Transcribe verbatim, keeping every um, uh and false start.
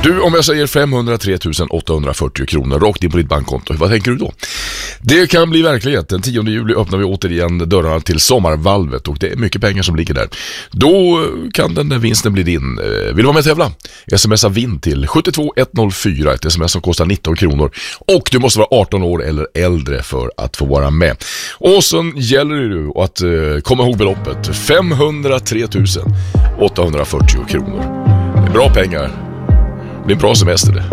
Du, om jag säger femhundratre tusen åttahundrafyrtio kronor rakt in på ditt bankkonto, vad tänker du då? Det kan bli verklighet. Den tionde juli öppnar vi återigen dörrarna till sommarvalvet och det är mycket pengar som ligger där. Då kan den där vinsten bli din. Vill du vara med och tävla? Smsa vinn till sju två ett noll fyra, ett sms som kostar nitton kronor. Och du måste vara arton år eller äldre för att få vara med. Och sen gäller det ju att uh, komma ihåg beloppet. femhundratre tusen åttahundrafyrtio kronor. Det är bra pengar. Det blir en bra semester det.